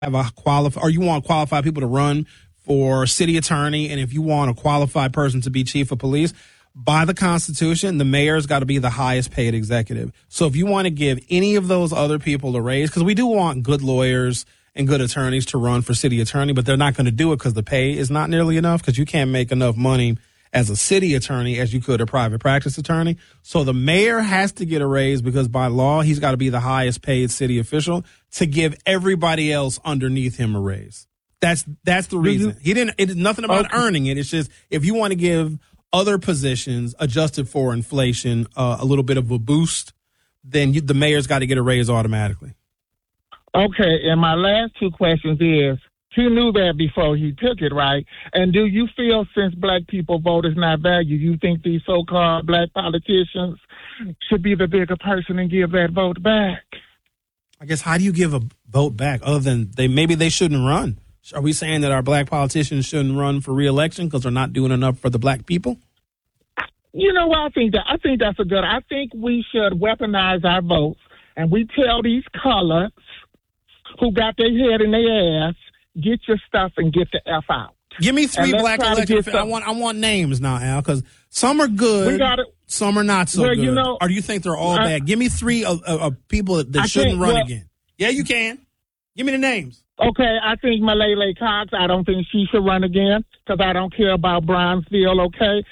have a or you want qualified people to run for city attorney, and if you want a qualified person to be chief of police, by the Constitution, the mayor's got to be the highest paid executive. So if you want to give any of those other people a raise, because we do want good lawyers and good attorneys to run for city attorney, but they're not going to do it because the pay is not nearly enough, because you can't make enough money as a city attorney as you could a private practice attorney. So the mayor has to get a raise because by law, he's got to be the highest paid city official to give everybody else underneath him a raise. That's the reason. It's nothing about earning it. It's just if you want to give other positions adjusted for inflation a little bit of a boost, then the mayor's got to get a raise automatically. Okay, and my last two questions is, he knew that before he took it, right? And do you feel since black people vote is not valued, you think these so-called black politicians should be the bigger person and give that vote back? I guess, how do you give a vote back other than maybe they shouldn't run? Are we saying that our black politicians shouldn't run for re-election because they're not doing enough for the black people? You know what I think that's a good. I think we should weaponize our votes, and we tell these colors who got their head in their ass, get your stuff and get the F out. Give me three black elected officials. I want names now, Al, because some are good, some are not so good. Or do you think they're all bad? Give me three people that shouldn't run again. Yeah, you can. Give me the names. Okay, I think Malalai Cox, I don't think she should run again because I don't care about Brownsville, okay?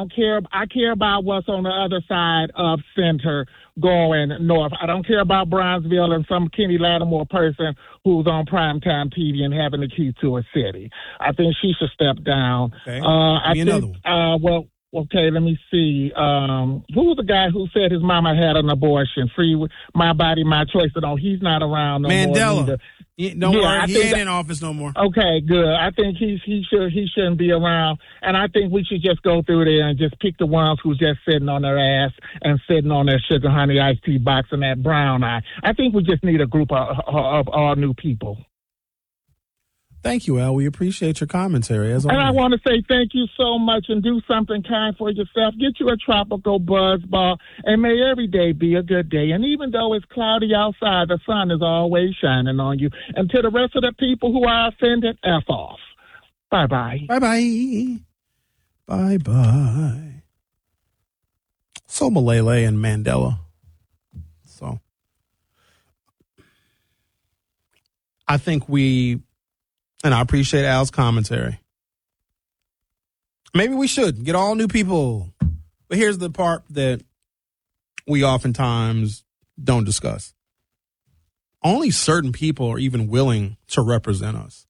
I care about what's on the other side of center going north. I don't care about Brownsville and some Kenny Lattimore person who's on primetime TV and having the key to a city. I think she should step down. Okay. Another one. Okay, let me see. Who was the guy who said his mama had an abortion? Free, my body, my choice. No, he's not around no more. Mandela. Don't worry, he ain't in office no more. Okay, good. I think he shouldn't be around, and I think we should just go through there and just pick the ones who's just sitting on their ass and sitting on their sugar honey iced tea box and that brown eye. I think we just need a group of all new people. Thank you, Al. We appreciate your commentary. And I want to say thank you so much and do something kind for yourself. Get you a tropical buzz ball, and may every day be a good day. And even though it's cloudy outside, the sun is always shining on you. And to the rest of the people who are offended, F off. Bye-bye. Bye-bye. Bye-bye. So Malalai and Mandela. So I think and I appreciate Al's commentary. Maybe we should get all new people. But here's the part that we oftentimes don't discuss. Only certain people are even willing to represent us.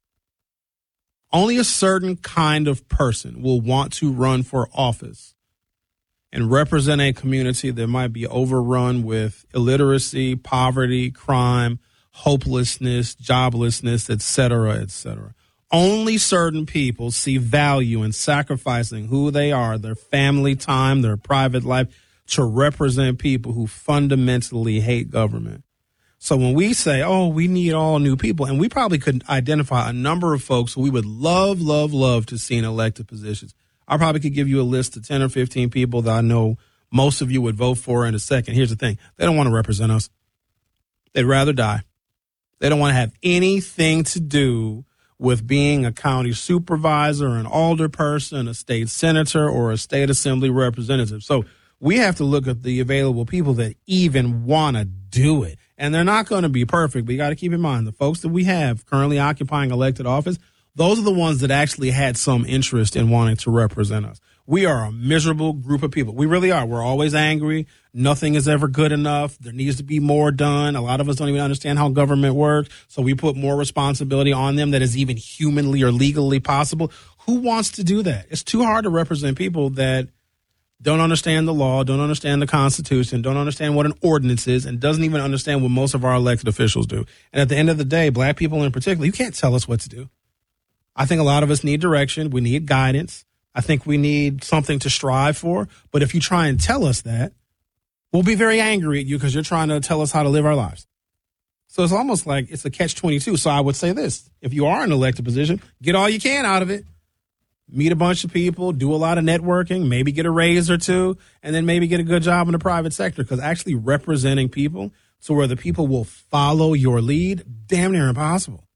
Only a certain kind of person will want to run for office and represent a community that might be overrun with illiteracy, poverty, crime, hopelessness, joblessness, et cetera, et cetera. Only certain people see value in sacrificing who they are, their family time, their private life, to represent people who fundamentally hate government. So when we say, we need all new people, and we probably could identify a number of folks who we would love, love, love to see in elected positions. I probably could give you a list of 10 or 15 people that I know most of you would vote for in a second. Here's the thing. They don't want to represent us. They'd rather die. They don't want to have anything to do with being a county supervisor, an alderperson, a state senator, or a state assembly representative. So we have to look at the available people that even want to do it. And they're not going to be perfect, but you got to keep in mind the folks that we have currently occupying elected office, those are the ones that actually had some interest in wanting to represent us. We are a miserable group of people. We really are. We're always angry. Nothing is ever good enough. There needs to be more done. A lot of us don't even understand how government works, so we put more responsibility on them that is even humanly or legally possible. Who wants to do that? It's too hard to represent people that don't understand the law, don't understand the Constitution, don't understand what an ordinance is, and doesn't even understand what most of our elected officials do. And at the end of the day, black people in particular, you can't tell us what to do. I think a lot of us need direction. We need guidance. I think we need something to strive for. But if you try and tell us that, we'll be very angry at you because you're trying to tell us how to live our lives. So it's almost like it's a catch-22. So I would say this. If you are in an elected position, get all you can out of it. Meet a bunch of people, do a lot of networking, maybe get a raise or two, and then maybe get a good job in the private sector, because actually representing people to where the people will follow your lead, damn near impossible.